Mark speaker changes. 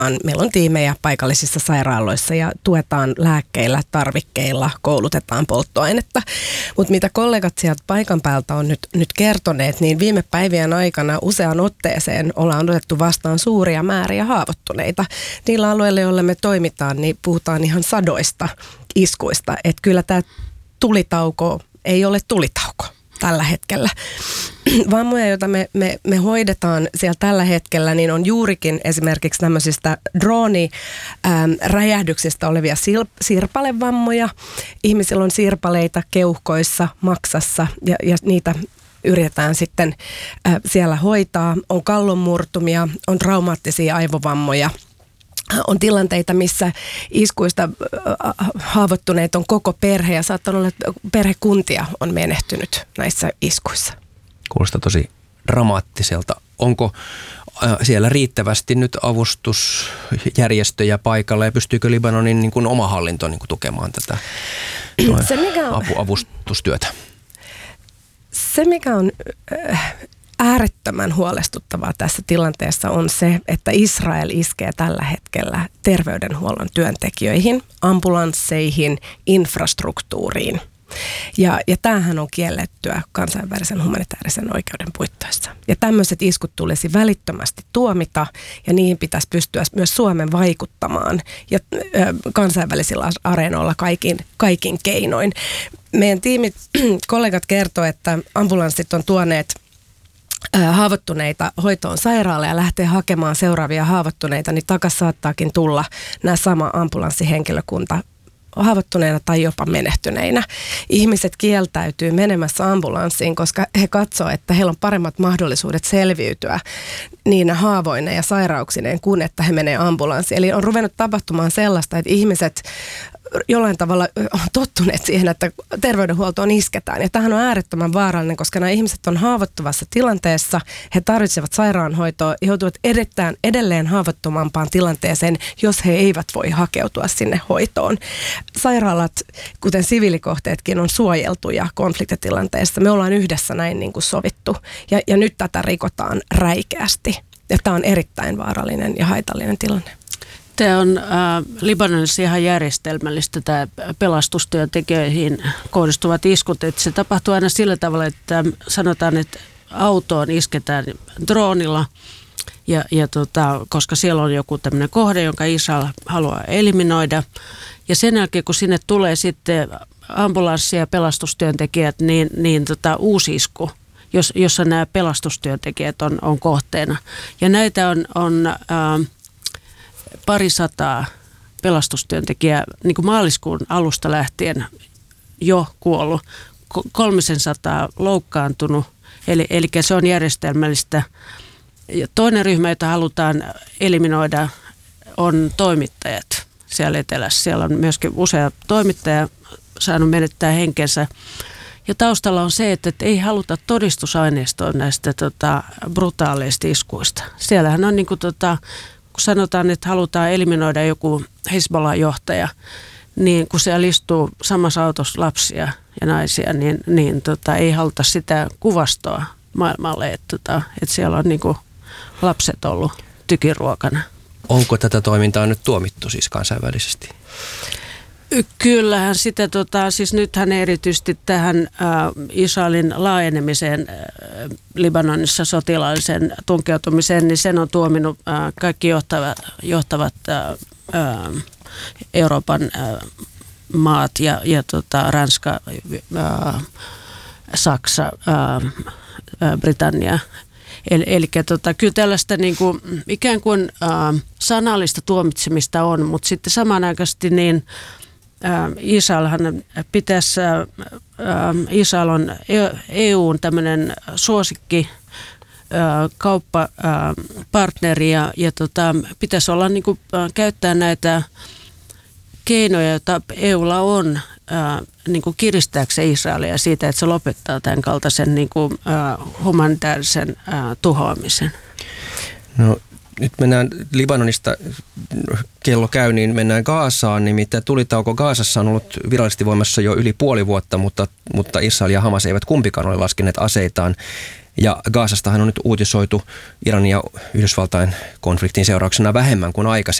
Speaker 1: Meillä on tiimejä paikallisissa sairaaloissa ja tuetaan lääkkeillä, tarvikkeilla, koulutetaan polttoainetta. Mutta mitä kollegat sieltä paikan päältä on nyt kertoneet, niin viime päivien aikana useaan otteeseen ollaan otettu vastaan suuria määriä haavoittuneita. Niillä alueilla, joilla me toimitaan, niin puhutaan ihan sadoista iskuista. Että kyllä tämä tulitauko ei ole tulitauko tällä hetkellä. Vammoja, joita me hoidetaan siellä tällä hetkellä, niin on juurikin esimerkiksi tämmöisistä drooniräjähdyksistä olevia sirpalevammoja. Ihmisillä on sirpaleita keuhkoissa, maksassa ja niitä yritetään sitten siellä hoitaa. On kallonmurtumia, on traumaattisia aivovammoja. On tilanteita, missä iskuista haavoittuneet on koko perhe ja saattaa olla, että perhekuntia on menehtynyt näissä iskuissa.
Speaker 2: Kuulostaa tosi dramaattiselta. Onko siellä riittävästi nyt avustusjärjestöjä paikalla ja pystyykö Libanonin niin kuin oma hallinto niin kuin tukemaan tätä avustustyötä?
Speaker 1: Se, mikä on äärettömän huolestuttavaa tässä tilanteessa on se, että Israel iskee tällä hetkellä terveydenhuollon työntekijöihin, ambulansseihin, infrastruktuuriin. Ja tämähän on kiellettyä kansainvälisen humanitaarisen oikeuden puitteissa. Ja tämmöiset iskut tulisi välittömästi tuomita ja niihin pitäisi pystyä myös Suomen vaikuttamaan ja kansainvälisillä areenoilla kaikin keinoin. Meidän tiimit, kollegat kertoo, että ambulanssit on tuoneet haavoittuneita hoitoon sairaalaan ja lähtee hakemaan seuraavia haavoittuneita, niin takas saattaakin tulla nämä sama ambulanssihenkilökunta haavoittuneina tai jopa menehtyneinä. Ihmiset kieltäytyy menemässä ambulanssiin, koska he katsoo, että heillä on paremmat mahdollisuudet selviytyä niinä haavoineen ja sairauksineen, kuin että he menee ambulanssiin. Eli on ruvennut tapahtumaan sellaista, että ihmiset jollain tavalla on tottuneet siihen, että terveydenhuoltoon isketään. Ja tämähän on äärettömän vaarallinen, koska nämä ihmiset on haavoittuvassa tilanteessa, he tarvitsevat sairaanhoitoa ja joutuvat edelleen haavoittuvampaan tilanteeseen, jos he eivät voi hakeutua sinne hoitoon. Sairaalat, kuten siviilikohteetkin, on suojeltuja konfliktitilanteessa. Me ollaan yhdessä näin niin kuin sovittu ja nyt tätä rikotaan räikeästi. Ja tämä on erittäin vaarallinen ja haitallinen tilanne.
Speaker 3: Tämä on Libanonissa ihan järjestelmällistä, tämä pelastustyöntekijöihin kohdistuvat iskut. Että se tapahtuu aina sillä tavalla, että sanotaan, että autoon isketään droonilla, koska siellä on joku tämmöinen kohde, jonka Israel haluaa eliminoida. Ja sen jälkeen, kun sinne tulee sitten ambulanssi- ja pelastustyöntekijät, niin uusi isku, jossa nämä pelastustyöntekijät on kohteena. Ja näitä on parisataa pelastustyöntekijää niin kuin maaliskuun alusta lähtien jo kuollut, 300 loukkaantunut, eli se on järjestelmällistä. Ja toinen ryhmä, jota halutaan eliminoida, on toimittajat siellä etelässä. Siellä on myöskin usea toimittaja saanut menettää henkensä. Ja taustalla on se, että ei haluta todistusaineistoa näistä brutaaleista iskuista. Siellähän on kun sanotaan, että halutaan eliminoida joku Hezbollah-johtaja, niin kun siellä istuu samassa autossa lapsia ja naisia, niin ei haluta sitä kuvastoa maailmalle, että siellä on lapset ollut tykiruokana.
Speaker 2: Onko tätä toimintaa nyt tuomittu siis kansainvälisesti?
Speaker 3: Kyllähän sitä, siis nythän erityisesti tähän Israelin laajenemiseen Libanonissa sotilaallisen tunkeutumiseen, niin sen on tuominut kaikki johtavat Euroopan maat ja Ranska, Saksa, Britannia. Eli kyllä tällaista ikään kuin sanallista tuomitsemista on, mutta sitten samanaikaisesti niin Israelhan pitäisi, Israel on EUn tämmöinen suosikki kauppapartneri ja pitäisi olla käyttää näitä keinoja, joita EUlla on kiristääkseen Israelia siitä, että se lopettaa tämän kaltaisen humanitaarisen tuhoamisen.
Speaker 2: No nyt mennään Libanonista, kello käy, niin mennään Gazaan. Nimittäin tulitauko Gazassa on ollut virallisesti voimassa jo yli puoli vuotta, mutta Israel ja Hamas eivät kumpikaan ole laskeneet aseitaan. Ja Gaazastahan on nyt uutisoitu Iranin ja Yhdysvaltain konfliktin seurauksena vähemmän kuin aikaisemmin.